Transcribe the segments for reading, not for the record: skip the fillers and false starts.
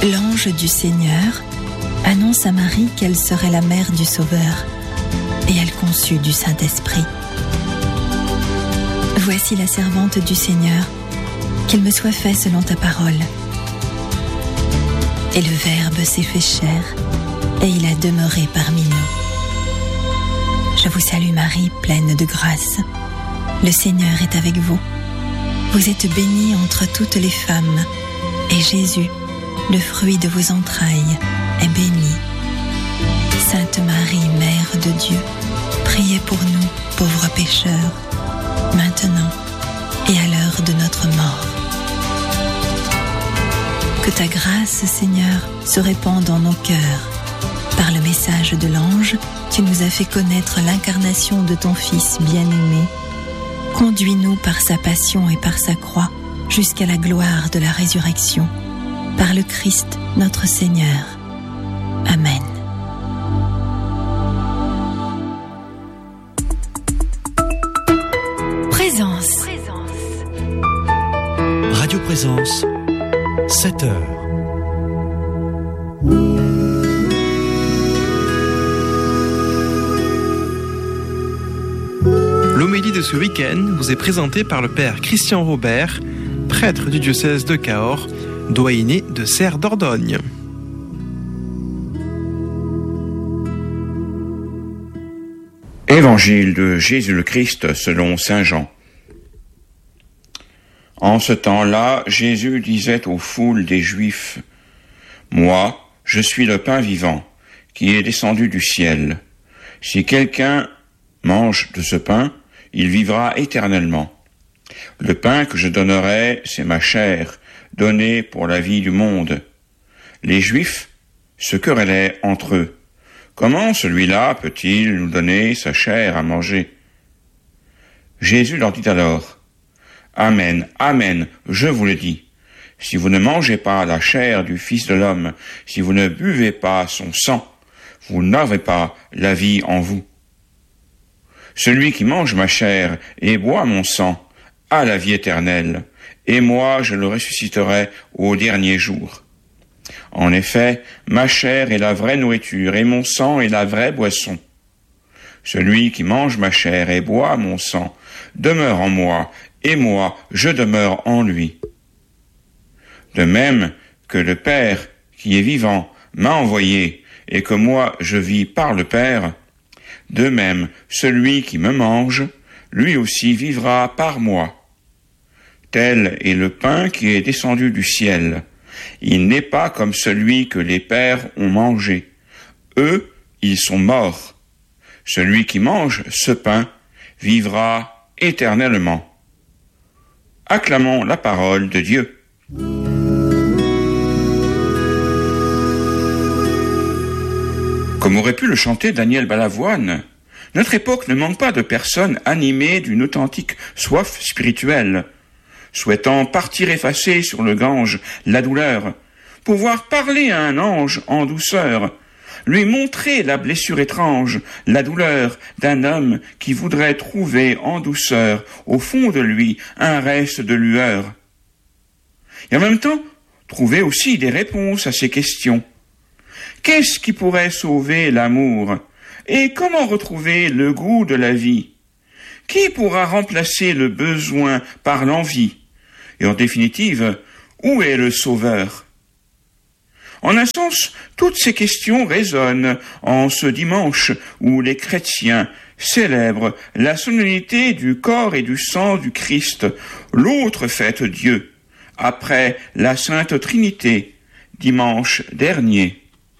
L'ange du Seigneur annonce à Marie qu'elle serait la mère du Sauveur, et elle conçut du Saint-Esprit. Voici la servante du Seigneur, qu'il me soit fait selon ta parole. Et le Verbe s'est fait chair, et il a demeuré parmi nous. Je vous salue Marie, pleine de grâce. Le Seigneur est avec vous. Vous êtes bénie entre toutes les femmes, et Jésus, le fruit de vos entrailles, est béni. Sainte Marie, Mère de Dieu, priez pour nous, pauvres pécheurs, maintenant et à l'heure de notre mort. Que ta grâce, Seigneur, se répande dans nos cœurs. Par le message de l'ange, tu nous as fait connaître l'incarnation de ton Fils bien-aimé. Conduis-nous par sa passion et par sa croix jusqu'à la gloire de la résurrection. Par le Christ, notre Seigneur. Amen. Présence. Radio Présence, 7 heures. L'homélie de ce week-end vous est présentée par le père Christian Robert, prêtre du diocèse de Cahors, doyenné de Serres d'Ordogne. Évangile de Jésus le Christ selon saint Jean. En ce temps-là, Jésus disait aux foules des Juifs : « Moi, je suis le pain vivant, qui est descendu du ciel. Si quelqu'un mange de ce pain, il vivra éternellement. Le pain que je donnerai, c'est ma chair, donnée pour la vie du monde. » Les Juifs se querellaient entre eux. Comment celui-là peut-il nous donner sa chair à manger ? Jésus leur dit alors : Amen, amen, je vous le dis. Si vous ne mangez pas la chair du Fils de l'homme, si vous ne buvez pas son sang, vous n'avez pas la vie en vous. Celui qui mange ma chair et boit mon sang a la vie éternelle, et moi je le ressusciterai au dernier jour. En effet, ma chair est la vraie nourriture, et mon sang est la vraie boisson. Celui qui mange ma chair et boit mon sang demeure en moi, et moi je demeure en lui. De même que le Père, qui est vivant, m'a envoyé, et que moi je vis par le Père, de même celui qui me mange, lui aussi vivra par moi. Tel est le pain qui est descendu du ciel. Il n'est pas comme celui que les pères ont mangé. Eux, ils sont morts. Celui qui mange ce pain vivra éternellement. Acclamons la parole de Dieu. Comme aurait pu le chanter Daniel Balavoine, notre époque ne manque pas de personnes animées d'une authentique soif spirituelle, souhaitant partir effacer sur le Gange la douleur, pouvoir parler à un ange en douceur, lui montrer la blessure étrange, la douleur d'un homme qui voudrait trouver en douceur, au fond de lui, un reste de lueur. Et en même temps, trouver aussi des réponses à ces questions. Qu'est-ce qui pourrait sauver l'amour ? Et comment retrouver le goût de la vie ? Qui pourra remplacer le besoin par l'envie ? Et en définitive, où est le Sauveur ? En un sens, toutes ces questions résonnent en ce dimanche où les chrétiens célèbrent la solennité du corps et du sang du Christ, l'autre fête Dieu, après la Sainte Trinité, dimanche dernier.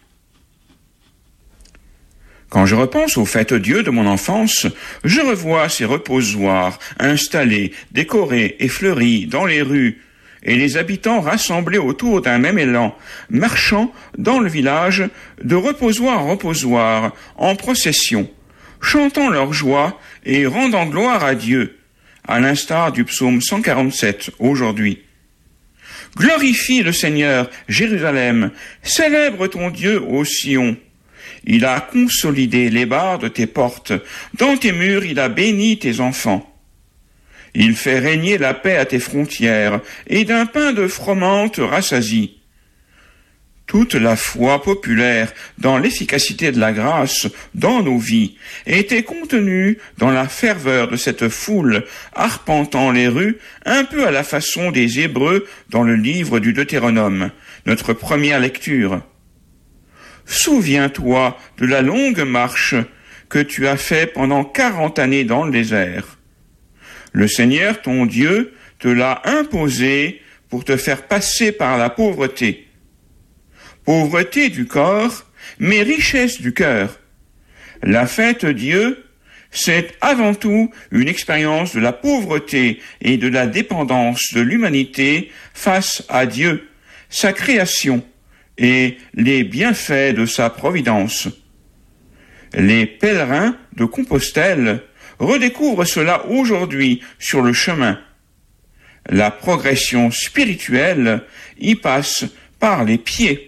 Quand je repense aux fêtes Dieu de mon enfance, je revois ces reposoirs installés, décorés et fleuris dans les rues, et les habitants rassemblés autour d'un même élan, marchant dans le village de reposoir en reposoir, en procession, chantant leur joie et rendant gloire à Dieu, à l'instar du psaume 147 aujourd'hui. Glorifie le Seigneur, Jérusalem, célèbre ton Dieu ô Sion. Il a consolidé les barres de tes portes, dans tes murs il a béni tes enfants. Il fait régner la paix à tes frontières, et d'un pain de froment te rassasie. Toute la foi populaire dans l'efficacité de la grâce dans nos vies était contenue dans la ferveur de cette foule arpentant les rues un peu à la façon des Hébreux dans le livre du Deutéronome, notre première lecture. Souviens-toi de la longue marche que tu as faite pendant 40 années dans le désert. Le Seigneur, ton Dieu, te l'a imposé pour te faire passer par la pauvreté. Pauvreté du corps, mais richesse du cœur. La fête Dieu, c'est avant tout une expérience de la pauvreté et de la dépendance de l'humanité face à Dieu, sa création et les bienfaits de sa providence. Les pèlerins de Compostelle redécouvrent cela aujourd'hui sur le chemin. La progression spirituelle y passe par les pieds.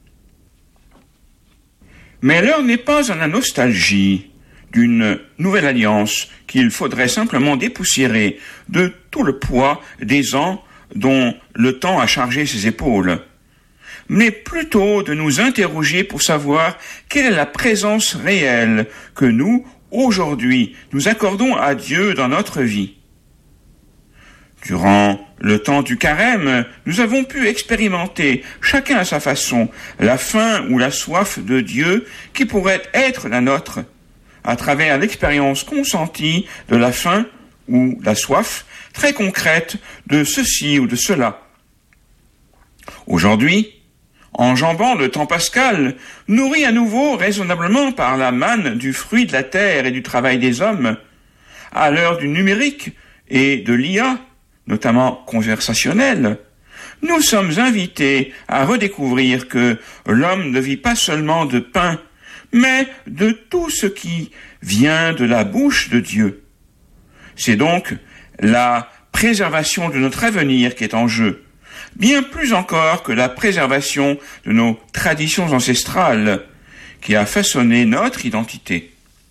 Mais l'heure n'est pas à la nostalgie d'une nouvelle alliance qu'il faudrait simplement dépoussiérer de tout le poids des ans dont le temps a chargé ses épaules, mais plutôt de nous interroger pour savoir quelle est la présence réelle que nous, aujourd'hui, nous accordons à Dieu dans notre vie. Durant le temps du carême, nous avons pu expérimenter, chacun à sa façon, la faim ou la soif de Dieu qui pourrait être la nôtre, à travers l'expérience consentie de la faim ou la soif, très concrète de ceci ou de cela. Aujourd'hui, enjambant le temps pascal, nourri à nouveau raisonnablement par la manne du fruit de la terre et du travail des hommes, à l'heure du numérique et de l'IA, notamment conversationnelle, nous sommes invités à redécouvrir que l'homme ne vit pas seulement de pain, mais de tout ce qui vient de la bouche de Dieu. C'est donc la préservation de notre avenir qui est en jeu, bien plus encore que la préservation de nos traditions ancestrales qui a façonné notre identité.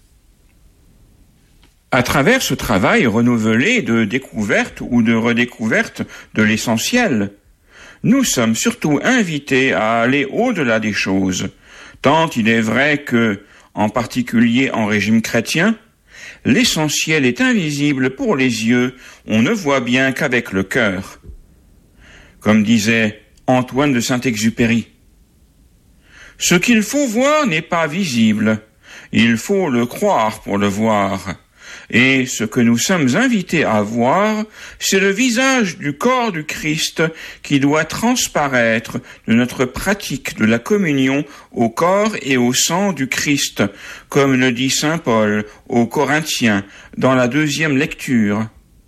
À travers ce travail renouvelé de découverte ou de redécouverte de l'essentiel, nous sommes surtout invités à aller au-delà des choses, tant il est vrai que, en particulier en régime chrétien, l'essentiel est invisible pour les yeux, on ne voit bien qu'avec le cœur. Comme disait Antoine de Saint-Exupéry, « Ce qu'il faut voir n'est pas visible, il faut le croire pour le voir. » Et ce que nous sommes invités à voir, c'est le visage du corps du Christ qui doit transparaître de notre pratique de la communion au corps et au sang du Christ, comme le dit saint Paul aux Corinthiens dans la 2e lecture.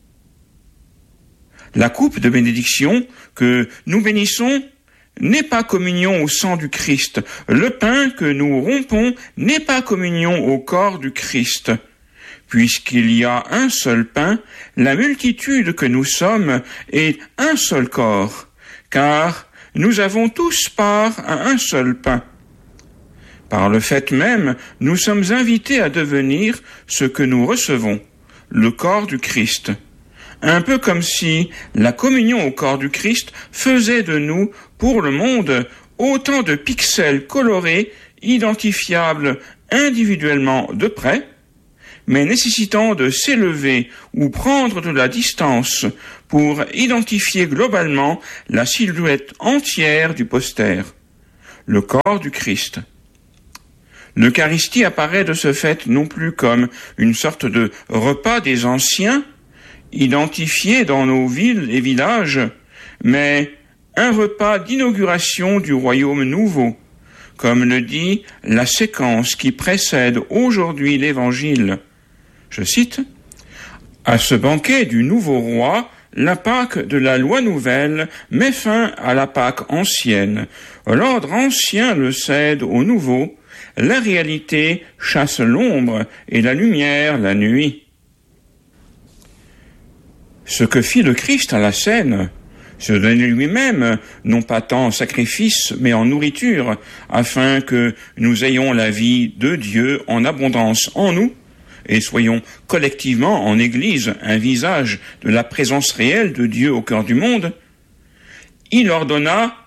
La coupe de bénédiction que nous bénissons n'est pas communion au sang du Christ. Le pain que nous rompons n'est pas communion au corps du Christ. Puisqu'il y a un seul pain, la multitude que nous sommes est un seul corps, car nous avons tous part à un seul pain. Par le fait même, nous sommes invités à devenir ce que nous recevons, le corps du Christ. Un peu comme si la communion au corps du Christ faisait de nous, pour le monde, autant de pixels colorés, identifiables individuellement de près, mais nécessitant de s'élever ou prendre de la distance pour identifier globalement la silhouette entière du poster, le corps du Christ. L'Eucharistie apparaît de ce fait non plus comme une sorte de repas des anciens, identifié dans nos villes et villages, mais un repas d'inauguration du royaume nouveau, comme le dit la séquence qui précède aujourd'hui l'Évangile. Je cite, « À ce banquet du nouveau roi, la Pâque de la loi nouvelle met fin à la Pâque ancienne. L'ordre ancien le cède au nouveau. La réalité chasse l'ombre et la lumière la nuit. » Ce que fit le Christ à la scène, se donner lui-même, non pas tant en sacrifice, mais en nourriture, afin que nous ayons la vie de Dieu en abondance en nous, et soyons collectivement en Église un visage de la présence réelle de Dieu au cœur du monde, il ordonna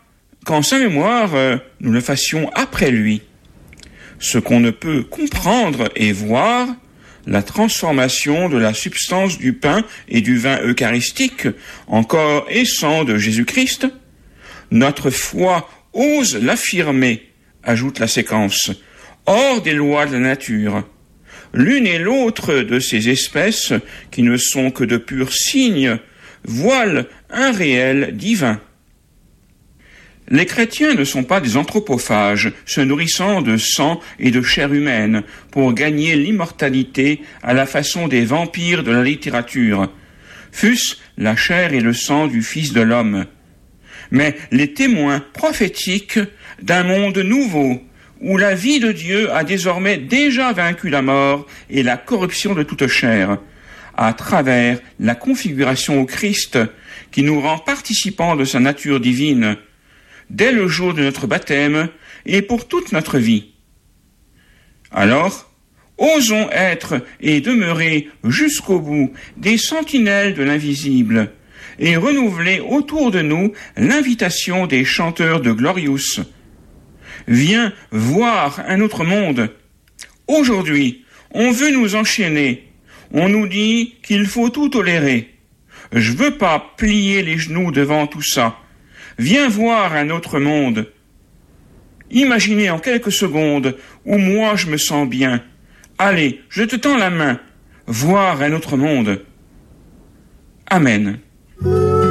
qu'en sa mémoire, nous le fassions après lui. Ce qu'on ne peut comprendre et voir, la transformation de la substance du pain et du vin eucharistique en corps et sang de Jésus-Christ, notre foi ose l'affirmer, ajoute la séquence, hors des lois de la nature. L'une et l'autre de ces espèces, qui ne sont que de purs signes, voilent un réel divin. Les chrétiens ne sont pas des anthropophages, se nourrissant de sang et de chair humaine pour gagner l'immortalité à la façon des vampires de la littérature, fût-ce la chair et le sang du Fils de l'homme, mais les témoins prophétiques d'un monde nouveau, où la vie de Dieu a désormais déjà vaincu la mort et la corruption de toute chair, à travers la configuration au Christ qui nous rend participants de sa nature divine, dès le jour de notre baptême et pour toute notre vie. Alors, osons être et demeurer jusqu'au bout des sentinelles de l'invisible et renouveler autour de nous l'invitation des chanteurs de Glorious. Viens voir un autre monde. Aujourd'hui, on veut nous enchaîner. On nous dit qu'il faut tout tolérer. Je veux pas plier les genoux devant tout ça. Viens voir un autre monde. Imaginez en quelques secondes où moi je me sens bien. Allez, je te tends la main. Voir un autre monde. Amen.